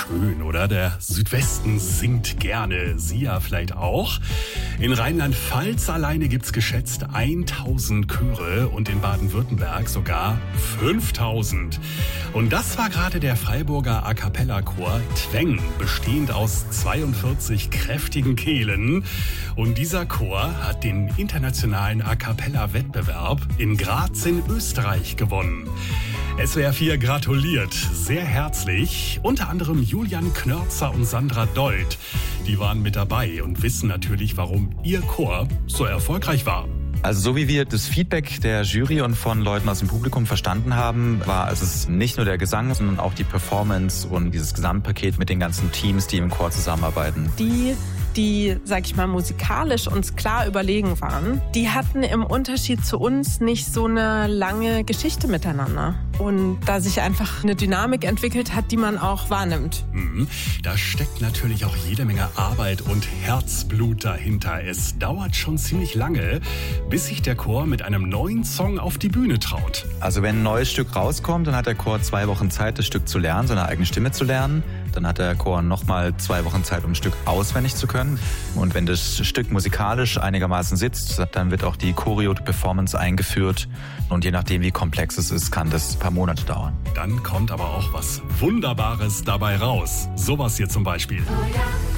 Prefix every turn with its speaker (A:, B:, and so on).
A: schön, oder? Der Südwesten singt gerne, Sie ja vielleicht auch. In Rheinland-Pfalz alleine gibt's geschätzt 1000 Chöre und in Baden-Württemberg sogar 5000. Und das war gerade der Freiburger A-Cappella-Chor Tweng, bestehend aus 42 kräftigen Kehlen. Und dieser Chor hat den internationalen A-Cappella-Wettbewerb in Graz in Österreich gewonnen. SWR 4 gratuliert sehr herzlich, unter anderem Julian Knörzer und Sandra Dold. Die waren mit dabei und wissen natürlich, warum ihr Chor so erfolgreich war.
B: Also so wie wir das Feedback der Jury und von Leuten aus dem Publikum verstanden haben, war es nicht nur der Gesang, sondern auch die Performance und dieses Gesamtpaket mit den ganzen Teams, die im Chor zusammenarbeiten.
C: Die, sag ich mal, musikalisch uns klar überlegen waren, die hatten im Unterschied zu uns nicht so eine lange Geschichte miteinander. Und da sich einfach eine Dynamik entwickelt hat, die man auch wahrnimmt.
A: Da steckt natürlich auch jede Menge Arbeit und Herzblut dahinter. Es dauert schon ziemlich lange, bis sich der Chor mit einem neuen Song auf die Bühne traut.
B: Also wenn ein neues Stück rauskommt, dann hat der Chor 2 Wochen Zeit, das Stück zu lernen, seine eigene Stimme zu lernen. Dann hat der Chor nochmal 2 Wochen Zeit, um ein Stück auswendig zu können. Und wenn das Stück musikalisch einigermaßen sitzt, dann wird auch die Choreo, die Performance eingeführt. Und je nachdem, wie komplex es ist, kann das ein paar Monate dauern.
A: Dann kommt aber auch was Wunderbares dabei raus. Sowas hier zum Beispiel.